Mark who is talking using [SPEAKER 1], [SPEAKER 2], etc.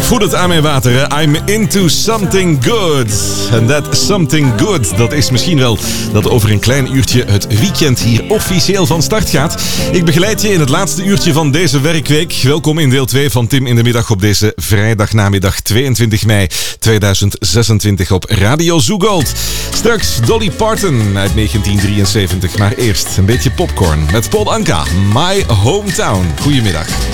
[SPEAKER 1] voel het aan mijn water, hè? I'm into something good. En that something good, dat is misschien wel dat over een klein uurtje het weekend hier officieel van start gaat. Ik begeleid je in het laatste uurtje van deze werkweek. Welkom in deel 2 van Tim in de Middag op deze vrijdagnamiddag 22 mei 2026 op Radio Zoo Gold. Straks Dolly Parton uit 1973, maar eerst een beetje popcorn met Paul Anka, My Hometown. Goedemiddag.